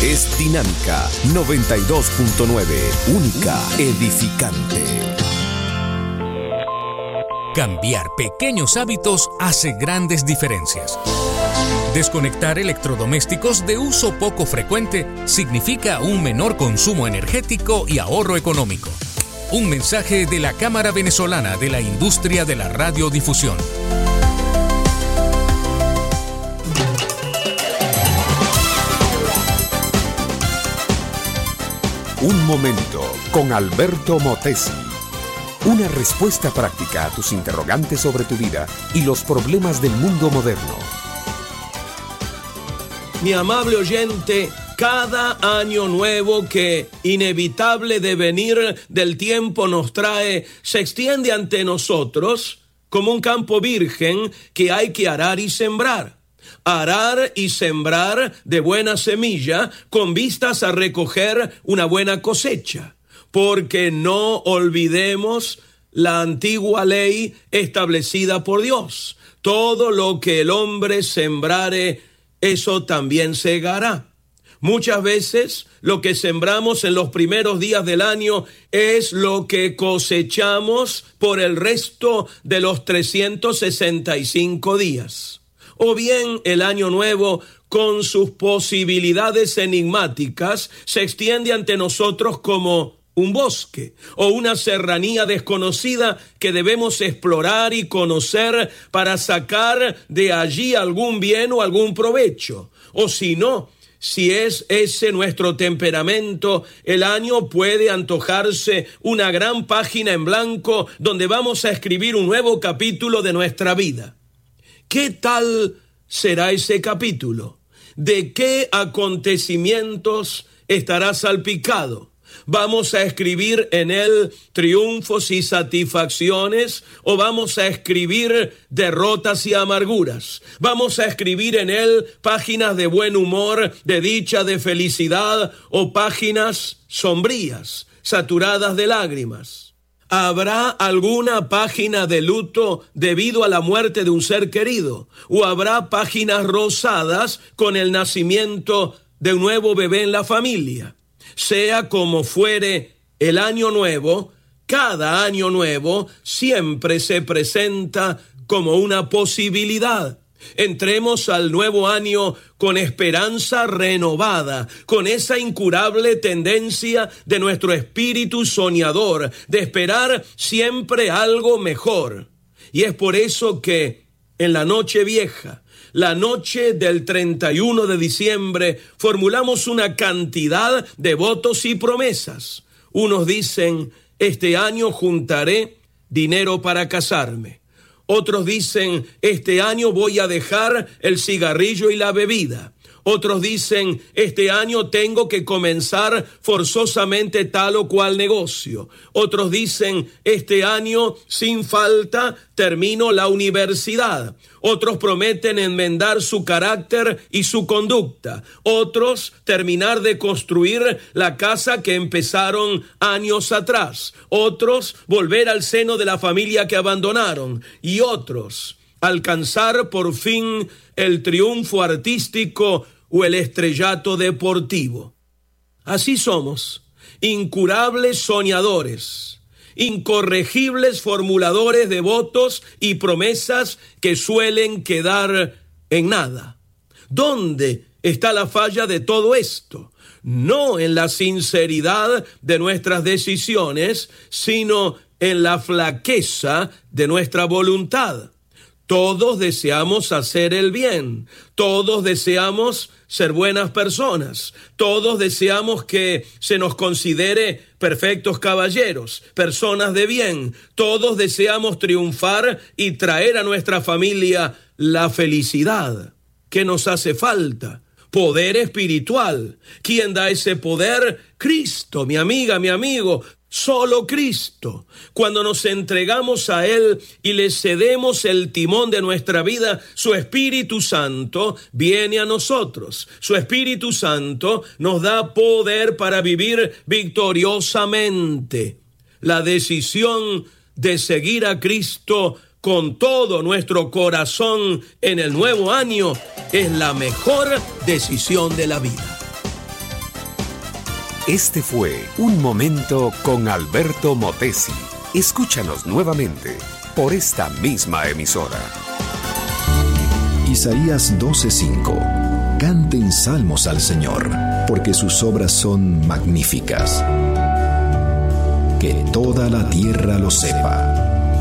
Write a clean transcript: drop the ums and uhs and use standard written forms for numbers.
es Dinámica 92.9, única, edificante. Cambiar pequeños hábitos hace grandes diferencias. Desconectar electrodomésticos de uso poco frecuente significa un menor consumo energético y ahorro económico. Un mensaje de la Cámara Venezolana de la Industria de la Radiodifusión. Un momento con Alberto Motesi. Una respuesta práctica a tus interrogantes sobre tu vida y los problemas del mundo moderno. Mi amable oyente, cada año nuevo que inevitable devenir del tiempo nos trae, se extiende ante nosotros como un campo virgen que hay que arar y sembrar. Arar y sembrar de buena semilla con vistas a recoger una buena cosecha. Porque no olvidemos la antigua ley establecida por Dios. Todo lo que el hombre sembrare, eso también segará. Muchas veces lo que sembramos en los primeros días del año es lo que cosechamos por el resto de los 365 días. O bien el año nuevo, con sus posibilidades enigmáticas, se extiende ante nosotros como un bosque o una serranía desconocida que debemos explorar y conocer para sacar de allí algún bien o algún provecho. O si no, si es ese nuestro temperamento, el año puede antojarse una gran página en blanco donde vamos a escribir un nuevo capítulo de nuestra vida. ¿Qué tal será ese capítulo? ¿De qué acontecimientos estará salpicado? ¿Vamos a escribir en él triunfos y satisfacciones o vamos a escribir derrotas y amarguras? ¿Vamos a escribir en él páginas de buen humor, de dicha, de felicidad o páginas sombrías, saturadas de lágrimas? ¿Habrá alguna página de luto debido a la muerte de un ser querido? ¿O habrá páginas rosadas con el nacimiento de un nuevo bebé en la familia? Sea como fuere, el año nuevo, cada año nuevo, siempre se presenta como una posibilidad. Entremos al nuevo año con esperanza renovada, con esa incurable tendencia de nuestro espíritu soñador, de esperar siempre algo mejor. Y es por eso que en la noche vieja, la noche del 31 de diciembre, formulamos una cantidad de votos y promesas. Unos dicen, este año juntaré dinero para casarme. Otros dicen, este año voy a dejar el cigarrillo y la bebida. Otros dicen, este año tengo que comenzar forzosamente tal o cual negocio. Otros dicen, este año sin falta termino la universidad. Otros prometen enmendar su carácter y su conducta. Otros terminar de construir la casa que empezaron años atrás. Otros volver al seno de la familia que abandonaron. Y otros alcanzar por fin el triunfo artístico o el estrellato deportivo. Así somos, incurables soñadores, incorregibles formuladores de votos y promesas que suelen quedar en nada. ¿Dónde está la falla de todo esto? No en la sinceridad de nuestras decisiones, sino en la flaqueza de nuestra voluntad. Todos deseamos hacer el bien, todos deseamos ser buenas personas, todos deseamos que se nos considere perfectos caballeros, personas de bien, todos deseamos triunfar y traer a nuestra familia la felicidad. ¿Qué nos hace falta? Poder espiritual. ¿Quién da ese poder? Cristo, mi amiga, mi amigo. Solo Cristo. Cuando nos entregamos a Él y le cedemos el timón de nuestra vida, su Espíritu Santo viene a nosotros. Su Espíritu Santo nos da poder para vivir victoriosamente. La decisión de seguir a Cristo con todo nuestro corazón en el nuevo año es la mejor decisión de la vida. Este fue Un Momento con Alberto Motesi. Escúchanos nuevamente por esta misma emisora. Isaías 12:5. Canten salmos al Señor, porque sus obras son magníficas. Que toda la tierra lo sepa.